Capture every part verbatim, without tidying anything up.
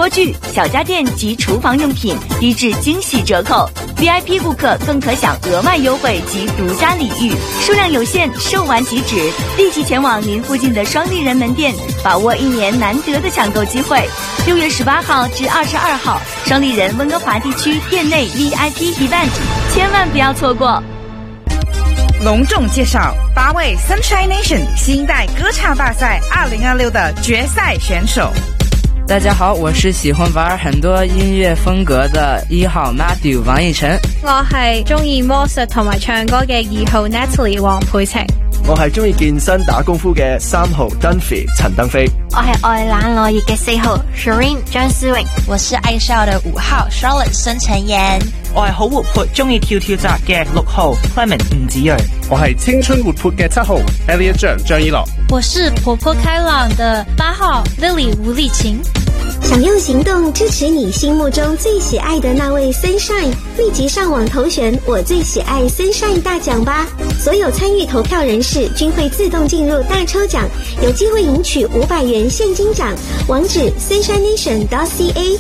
锅具、小家电及厨房用品低至惊喜折扣 ，V I P 顾客更可享额外优惠及独家礼遇，数量有限，售完即止，立即前往您附近的双立人门店，把握一年难得的抢购机会。六月十八号至二十二号，双立人温哥华地区店内 V I P event， 千万不要错过。 隆重介绍八位 Sunshine Nation 新一代歌唱大赛二零二六的决賽选手。 大家好，我是喜欢玩很多音乐風格的一號 Matthew 王奕晨。 我係中意魔術同埋唱歌嘅二號 Natalie 黃佩晴。 我係中意健身打功夫嘅三號 Dunphy 陳登飛。 我係愛懶惰熱嘅四號 Shireen 張思穎。 我是愛笑的五號 Charlotte 孫晨妍。 我係好活潑中意跳跳紮嘅六號 Clement 吳子睿。 我係青春活潑嘅七號 Elliot 張張一樂。 我是活潑開朗的八號 Lily 吳麗琴。 想用行動支持你心目中最喜愛的那位 Sunshine， 立即上網投選我最喜愛 Sunshine 大獎吧！所有參與投票人士均會自動進入大抽獎，有機會贏取五百元現金獎。網址 sunshine nation dot c a。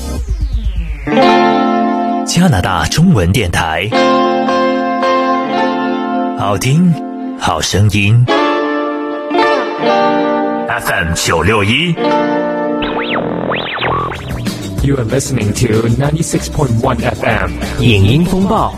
加拿大中文電台，好聽好聲音 F M 九六一。 You are listening to ninety-six point one F M 影音風暴。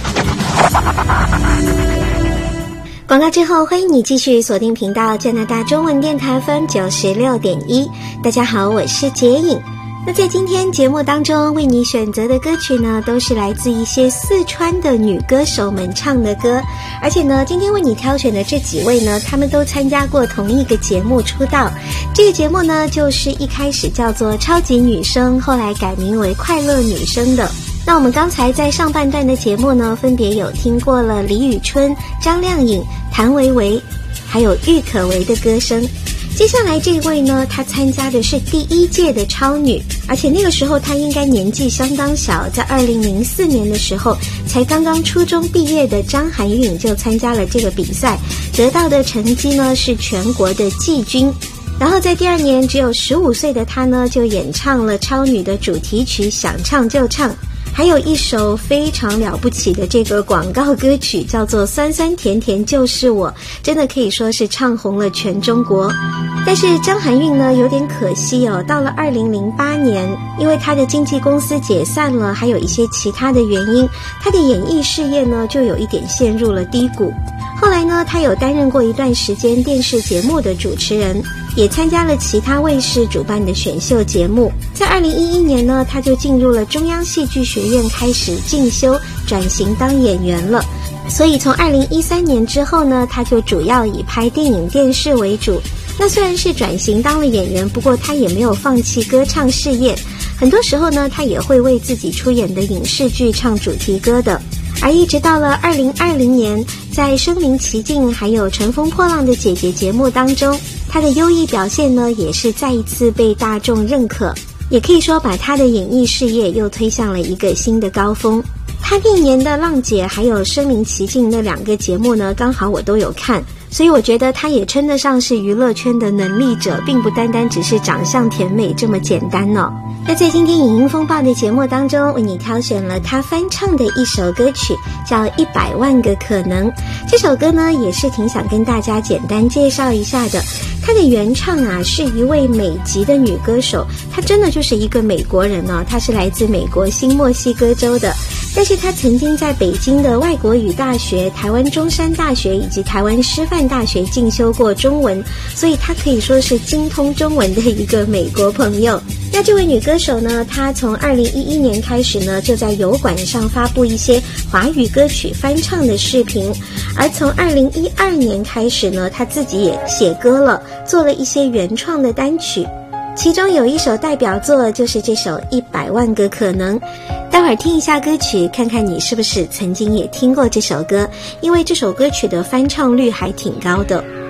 廣告之後，歡迎你繼續鎖定頻道加拿大中文電台 F M 九十六點一。大家好，我是潔穎。那在今天節目當中為你選擇的歌曲呢，都是來自一些四川的女歌手們唱的歌，而且呢，今天為你挑選的這幾位呢，他們都參加過同一個節目出道。這個節目呢，就是一開始叫做超級女聲，後來改名為快樂女聲的。那我們剛才在上半段的節目呢，分別有聽過了李宇春、張靚穎、譚維維還有郁可唯的歌聲。接下來這位呢，她參加的是第一屆的超女，而且那個時候她應該年紀相當小，在二零零四年的時候才剛剛初中畢業的張含韻就參加了這個比賽，得到的成績呢是全國的季軍。然後在第二年只有十五歲的她呢，就演唱了超女的主題曲《想唱就唱》，還有一首非常了不起的這個廣告歌曲叫做《酸酸甜甜就是我》，真的可以說是唱紅了全中國。但是張含韻呢有點可惜哦，到了二零零八年，因為她的經紀公司解散了，還有一些其他的原因，她的演藝事業呢就有一點陷入了低谷。後來呢，她有擔任過一段時間電視節目的主持人，也參加了其他衛視主辦的選秀節目。在二零一一年呢，她就進入了中央戲劇學院開始進修，轉型當演員了。所以從二零一三年之後呢，她就主要以拍電影電視為主。那雖然是轉型當了演員，不過她也沒有放棄歌唱事業。很多時候呢，她也會為自己出演的影視劇唱主題歌的。而一直到了二零二零年，在《身臨其境》還有《乘風破浪的姐姐》節目當中，她的優異表現呢，也是再一次被大眾認可，也可以說把她的演藝事業又推向了一個新的高峰。她歷年的《浪姐》還有《身臨其境》那兩個節目呢，剛好我都有看，所以我覺得她也稱得上是娛樂圈的能力者，並不單單只是長相甜美這麼簡單哦。那在今天影音風暴的節目當中，為你挑選了她翻唱的一首歌曲，叫《一百萬個可能》。這首歌呢，也是挺想跟大家簡單介紹一下的。她的原唱啊，是一位美籍的女歌手，她真的就是一個美國人哦，她是來自美國新墨西哥州的，但是她曾經在北京的外國語大學、台灣中山大學以及台灣師範大學進修過中文，所以她可以說是精通中文的一個美國朋友。那這位女歌手呢，她從二零一一年開始呢，就在油管上發布一些華語歌曲翻唱的視頻，而從二零一二年開始呢，她自己也寫歌了，做了一些原創的單曲，其中有一首代表作就是這首《一百萬個可能》。待會兒聽一下歌曲，看看你是不是曾經也聽過這首歌，因為這首歌曲的翻唱率還挺高的。